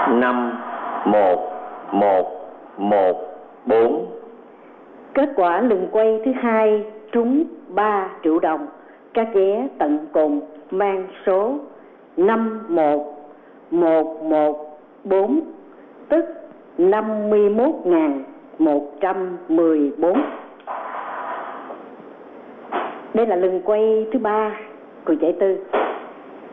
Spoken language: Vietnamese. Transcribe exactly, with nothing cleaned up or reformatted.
năm một một một bốn. Kết quả lần quay thứ hai trúng ba triệu đồng. Các vé tận cùng mang số năm một một một bốn, tức năm mươi mốt nghìn một trăm mười bốn. Đây là lần quay thứ ba của giải tư.